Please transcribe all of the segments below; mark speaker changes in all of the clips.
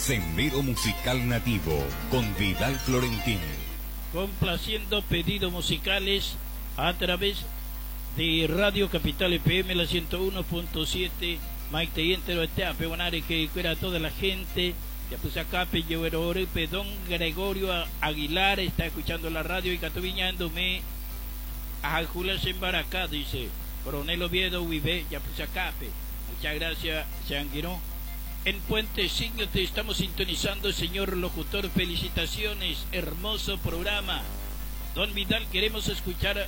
Speaker 1: Sendero Musical Nativo con Vidal Florentín.
Speaker 2: Complaciendo pedidos musicales a través de Radio Capital FM, la 101.7, Maite y entero este apeonare que fuera toda la gente. Ya puse acá, Peyorepe, don Gregorio Aguilar está escuchando la radio y catuviñándome a Jules en Baracá, dice Coronel Oviedo Uibe, ya puse acá, muchas gracias, Sanguirón. En Puenteciño te estamos sintonizando, señor locutor, felicitaciones, hermoso programa. Don Vidal, queremos escuchar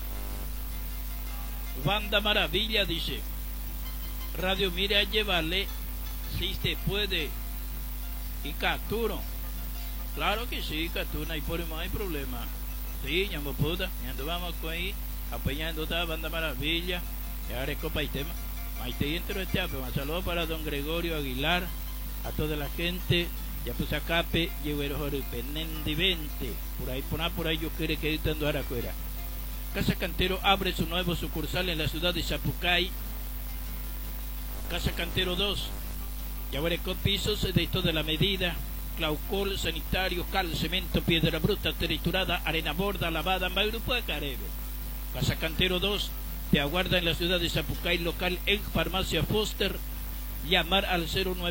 Speaker 2: Banda Maravilla, dice Radio Mira, llevarle si se puede. Y Caturo, claro que sí, Caturo, no hay problema. Sí, ñambo puta, y vamos con ahí, apoyando toda Banda Maravilla, y ahora es copa y tema. Maite y entero este ape, un saludo para don Gregorio Aguilar, a toda la gente, ya puse acá, lleguero Jorupe, Nendivente, por ahí yo quiero que editando ahora afuera. Casa Cantero abre su nuevo sucursal en la ciudad de Zapucay. Casa Cantero 2, ya veré con pisos de toda la medida, claucol, sanitario, cal, cemento, piedra bruta, triturada, arena borda, lavada, Magrupo de Carebe. Casa Cantero 2 te aguarda en la ciudad de Zapucay, local en Farmacia Foster. Llamar al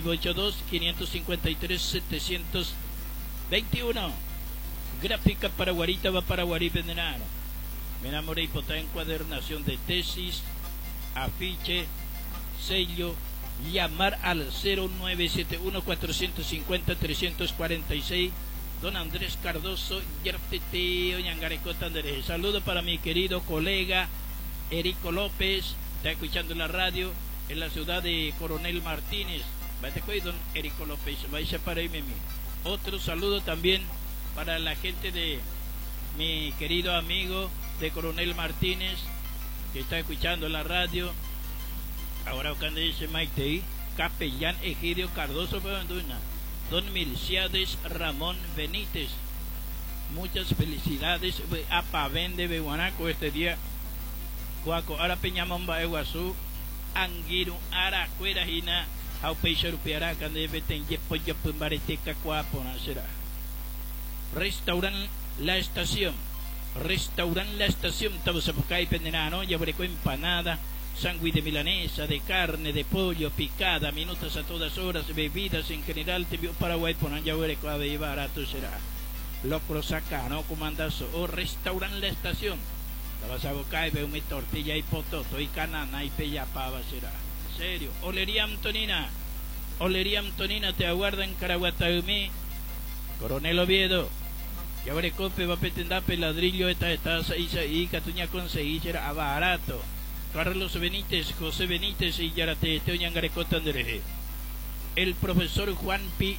Speaker 2: 0982-553-721. Gráfica para Guarita, va para Guaripendenano. Me enamoré, hipotá, encuadernación de tesis, afiche, sello. Llamar al 0971-450-346. Don Andrés Cardoso, Yerteteo, Ñangarecota Andrés. Saludo para mi querido colega Erico López, está escuchando la radio en la ciudad de Coronel Martínez. Vete con don Erico López, vaya para irme. Otro saludo también para la gente de mi querido amigo de Coronel Martínez, que está escuchando la radio. Ahora cuando dice Maite, Capellán Egidio Cardoso Banduna, don Milciades Ramón Benítez, muchas felicidades a Pavén de Beguanaco este día. Cuaco, ahora Peñamomba Eguazú, Anguiru, Ara, Cuerajina, Aupeixarupiara, Candebeten, Yepo, Mareteca, Cuapo, Nacera. Restauran la estación, Tabuzapucay, Pendenano, Yabreco empanada, sándwich de milanesa, de carne, de pollo, picada, minutas a todas horas, bebidas en general, te vio Paraguay, ponan Yabreco, ave barato será. Locro sacano, comandazo, o restauran la estación. Tabuzapucay, ve mi tortilla y pototo, y canana, y pellapava será. En serio, Olería Antonina, te aguarda en Caraguataumí, Coronel Oviedo. Ya veré cope va a petendape ladrillo esta y Catuña conseguí será barato. Carlos Benítez, José Benítez y Yarate Teoñangarecota André. El profesor Juan Pi